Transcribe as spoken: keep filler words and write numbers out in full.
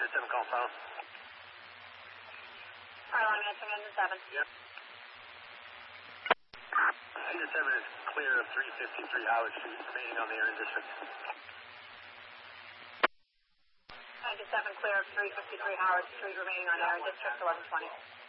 Unit seven, call phone. Caroline answering engine seven. Yep. Unit seven is clear of three fifty-three Howard Street, remaining on the air in district. Engine seven clear of three fifty-three Howard Street, remaining on air in district eleven twenty.